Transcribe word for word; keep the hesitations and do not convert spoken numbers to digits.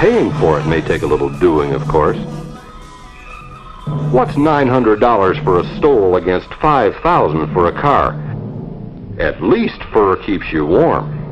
Paying for it may take a little doing, of course. What's nine hundred dollars for a stole against five thousand dollars for a car? At least fur keeps you warm.